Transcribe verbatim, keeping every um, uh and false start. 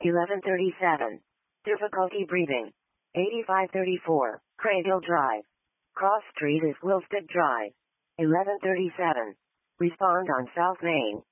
eleven thirty-seven. Difficulty breathing. eighty-five thirty-four. Craighill Drive. Cross Street is Wilstead Drive. eleven thirty-seven. Respond on South Main.